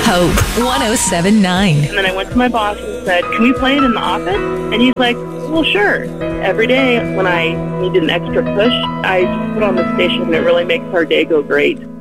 Hope 107.9. And then I went to my boss and said, can we play it in the office? And he's like, well, sure. Every day when I need an extra push, I just put on the station and it really makes our day go great.